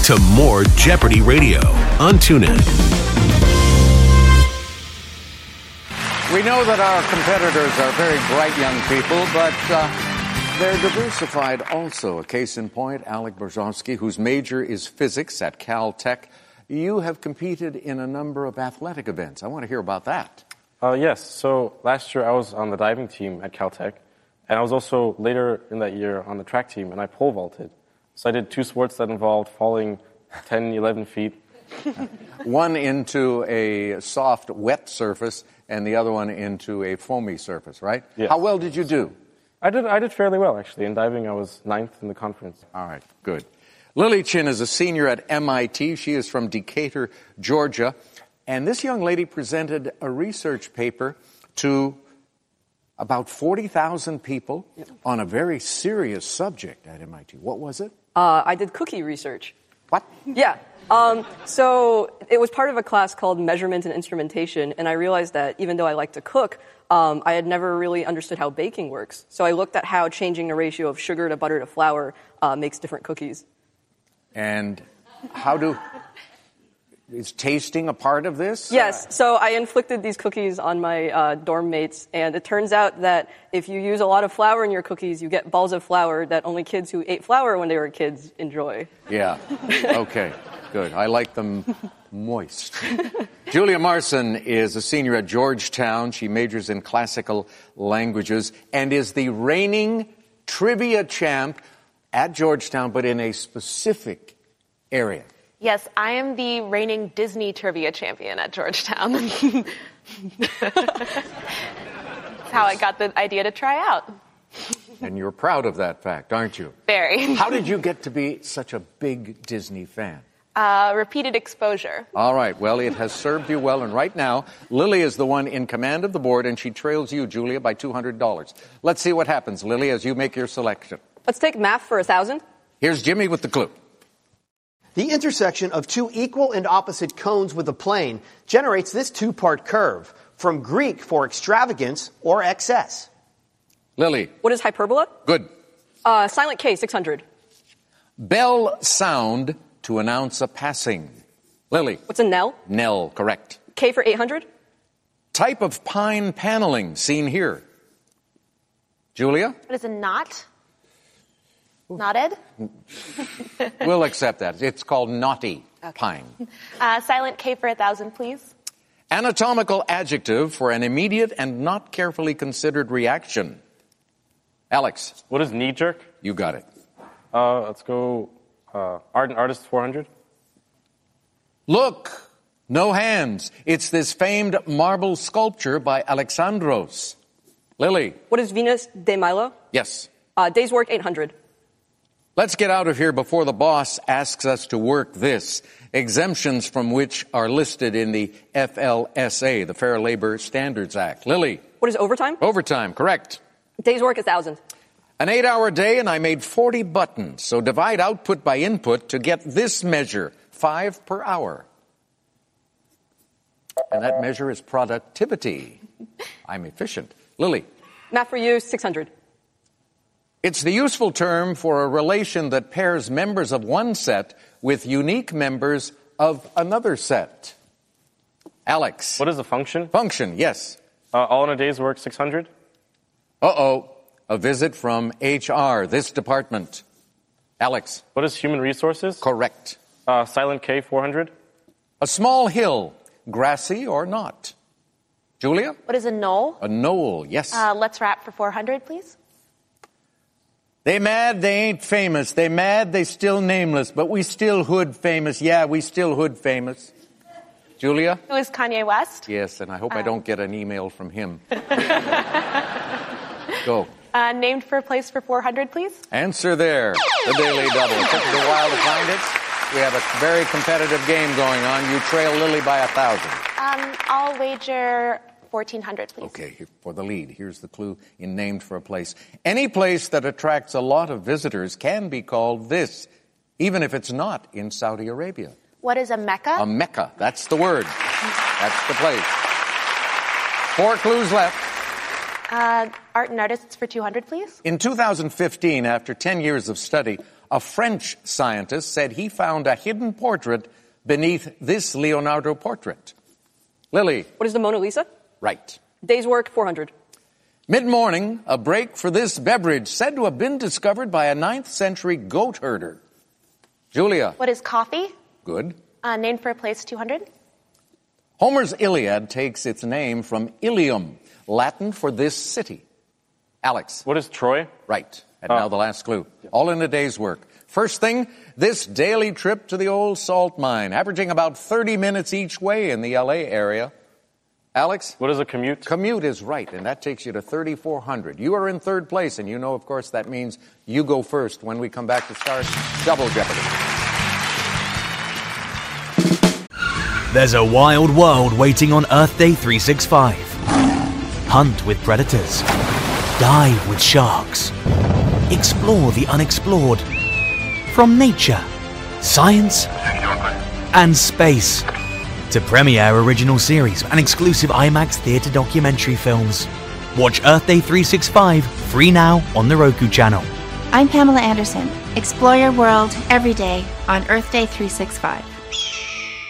to more Jeopardy Radio on TuneIn. We know that our competitors are very bright young people, but they're diversified also. A case in point, Alec Borzowski, whose major is physics at Caltech. You have competed in a number of athletic events. I want to hear about that. Yes. So last year I was on the diving team at Caltech, and I was also later in that year on the track team, and I pole vaulted. So I did two sports that involved falling 10, 11 feet. One into a soft, wet surface, and the other one into a foamy surface, right? Yes. How well did you do? I did fairly well, actually. In diving, I was 9th in the conference. All right, good. Lily Chin is a senior at MIT. She is from Decatur, Georgia. And this young lady presented a research paper to about 40,000 people on a very serious subject at MIT. What was it? I did cookie research. What? Yeah. So it was part of a class called Measurement and Instrumentation, and I realized that even though I like to cook, I had never really understood how baking works. So I looked at how changing the ratio of sugar to butter to flour makes different cookies. And is tasting a part of this? Yes. So I inflicted these cookies on my dorm mates, and it turns out that if you use a lot of flour in your cookies, you get balls of flour that only kids who ate flour when they were kids enjoy. Yeah. Okay. Good. I like them moist. Julia Marson is a senior at Georgetown. She majors in classical languages and is the reigning trivia champ at Georgetown, but in a specific area. Yes, I am the reigning Disney trivia champion at Georgetown. That's how I got the idea to try out. And you're proud of that fact, aren't you? Very. How did you get to be such a big Disney fan? Repeated exposure. All right. Well, it has served you well. And right now, Lily is the one in command of the board, and she trails you, Julia, by $200. Let's see what happens, Lily, as you make your selection. Let's take math for 1,000. Here's Jimmy with the clue. The intersection of two equal and opposite cones with a plane generates this two-part curve, from Greek for extravagance or excess. Lily. What is hyperbola? Good. Silent K, 600. Bell sound to announce a passing. Lily. What's a knell? Knell, correct. K for 800. Type of pine paneling seen here. Julia? What is a knot? Knotted? We'll accept that. It's called knotty pine. Silent K for 1,000, please. Anatomical adjective for an immediate and not carefully considered reaction. Alex. What is knee jerk? You got it. Let's go art and artist 400. Look, no hands. It's this famed marble sculpture by Alexandros. Lily. What is Venus de Milo? Yes. Day's work, 800. Let's get out of here before the boss asks us to work this. Exemptions from which are listed in the FLSA, the Fair Labor Standards Act. Lily. What is overtime? Overtime, correct. Day's work, 1,000. An 8-hour day, and I made 40 buttons. So divide output by input to get this measure, 5 per hour. And that measure is productivity. I'm efficient. Lily. Math for you, 600. It's the useful term for a relation that pairs members of one set with unique members of another set. Alex. What is a function? Function, yes. All in a day's work, 600. Uh-oh. A visit from HR, this department. Alex. What is human resources? Correct. Silent K, 400. A small hill, grassy or not. Julia? What is a knoll? A knoll, yes. Let's wrap for 400, please. They mad, they ain't famous. They mad, they still nameless. But we still hood famous. Yeah, we still hood famous. Julia? Who is Kanye West? Yes, and I hope I don't get an email from him. Go. Named for a place for 400, please. Answer there. The Daily Double. It took us a while to find it. We have a very competitive game going on. You trail Lily by 1,000. I'll wager 1,400, please. Okay, for the lead. Here's the clue in named for a place. Any place that attracts a lot of visitors can be called this, even if it's not in Saudi Arabia. What is a Mecca? A Mecca. That's the word. That's the place. 4 clues left. Art and artists for 200, please. In 2015, after 10 years of study, A French scientist said he found a hidden portrait beneath this Leonardo portrait. Lily. What is the Mona Lisa? Right. Day's work, 400. Mid-morning, a break for this beverage said to have been discovered by a 9th century goat herder. Julia. What is coffee? Good. Named for a place, 200. Homer's Iliad takes its name from Ilium, Latin for this city. Alex. What is Troy? Right. And now the last clue. All in a day's work. First thing, this daily trip to the old salt mine, averaging about 30 minutes each way in the LA area. Alex? What is a commute? Commute is right, and that takes you to 3,400. You are in third place, and you know, of course, that means you go first when we come back to start Double Jeopardy. There's a wild world waiting on Earth Day 365. Hunt with predators. Dive with sharks. Explore the unexplored. From nature, science, and space. To premiere original series and exclusive IMAX theatre documentary films. Watch Earth Day 365 free now on the Roku channel. I'm Pamela Anderson. Explore your world every day on Earth Day 365.